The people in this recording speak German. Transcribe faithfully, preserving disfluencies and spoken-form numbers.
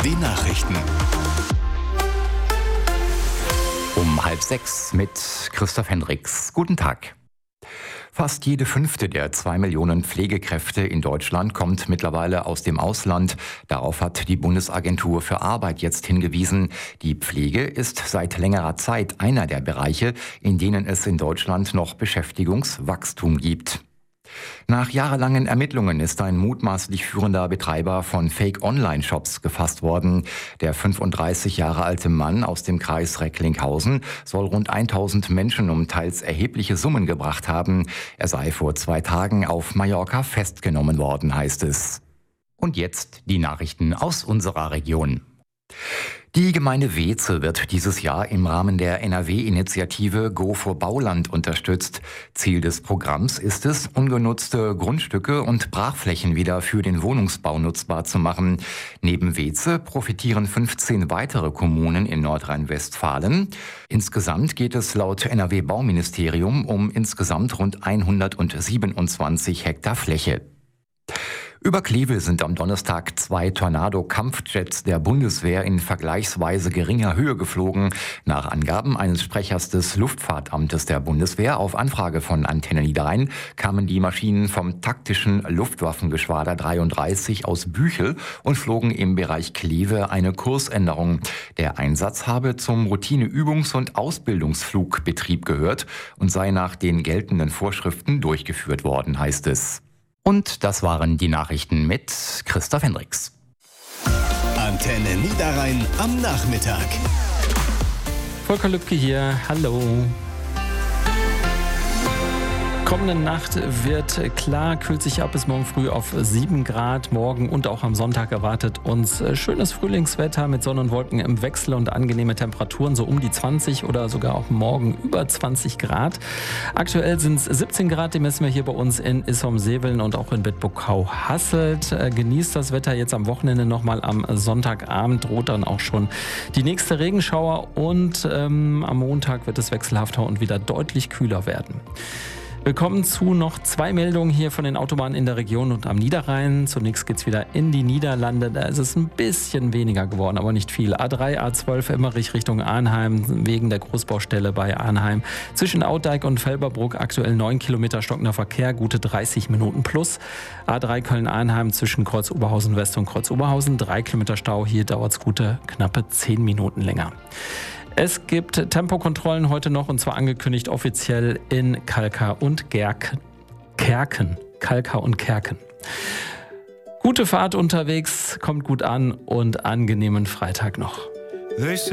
die Nachrichten. Um halb sechs mit Christoph Hendricks. Guten Tag. Fast jede fünfte der zwei Millionen Pflegekräfte in Deutschland kommt mittlerweile aus dem Ausland. Darauf hat die Bundesagentur für Arbeit jetzt hingewiesen. Die Pflege ist seit längerer Zeit einer der Bereiche, in denen es in Deutschland noch Beschäftigungswachstum gibt. Nach jahrelangen Ermittlungen ist ein mutmaßlich führender Betreiber von Fake-Online-Shops gefasst worden. Der fünfunddreißig Jahre alte Mann aus dem Kreis Recklinghausen soll rund tausend Menschen um teils erhebliche Summen gebracht haben. Er sei vor zwei Tagen auf Mallorca festgenommen worden, heißt es. Und jetzt die Nachrichten aus unserer Region. Die Gemeinde Weeze wird dieses Jahr im Rahmen der N R W-Initiative Go for Bauland unterstützt. Ziel des Programms ist es, ungenutzte Grundstücke und Brachflächen wieder für den Wohnungsbau nutzbar zu machen. Neben Weeze profitieren fünfzehn weitere Kommunen in Nordrhein-Westfalen. Insgesamt geht es laut N R W-Bauministerium um insgesamt rund hundertsiebenundzwanzig Hektar Fläche. Über Kleve sind am Donnerstag zwei Tornado-Kampfjets der Bundeswehr in vergleichsweise geringer Höhe geflogen. Nach Angaben eines Sprechers des Luftfahrtamtes der Bundeswehr auf Anfrage von Antenne Niederrhein kamen die Maschinen vom taktischen Luftwaffengeschwader dreiunddreißig aus Büchel und flogen im Bereich Kleve eine Kursänderung. Der Einsatz habe zum Routine-Übungs- und Ausbildungsflugbetrieb gehört und sei nach den geltenden Vorschriften durchgeführt worden, heißt es. Und das waren die Nachrichten mit Christoph Hendricks. Antenne Niederrhein am Nachmittag. Volker Lübke hier, hallo. Kommende Nacht wird klar, kühlt sich ab bis morgen früh auf sieben Grad. Morgen und auch am Sonntag erwartet uns schönes Frühlingswetter mit Sonne und Wolken im Wechsel und angenehme Temperaturen, so um die zwanzig oder sogar auch morgen über zwanzig Grad. Aktuell sind es siebzehn Grad, die messen wir hier bei uns in Issom-Seveln und auch in Bitburg-Hasselt. Genießt das Wetter jetzt am Wochenende nochmal. Am Sonntagabend droht dann auch schon die nächste Regenschauer und ähm, am Montag wird es wechselhafter und wieder deutlich kühler werden. Wir kommen zu noch zwei Meldungen hier von den Autobahnen in der Region und am Niederrhein. Zunächst geht's wieder in die Niederlande. Da ist es ein bisschen weniger geworden, aber nicht viel. A drei, A zwölf Emmerich Richtung Arnheim wegen der Großbaustelle bei Arnheim. Zwischen Audijk und Felberbruck aktuell neun Kilometer stockender Verkehr, gute dreißig Minuten plus. A drei Köln-Arnheim zwischen Kreuz Oberhausen West und Kreuz Oberhausen, drei Kilometer Stau. Hier dauert's gute knappe zehn Minuten länger. Es gibt Tempokontrollen heute noch und zwar angekündigt offiziell in Kalkar und Gerken. Kerken. Kalkar und Kerken. Gute Fahrt unterwegs, kommt gut an und angenehmen Freitag noch.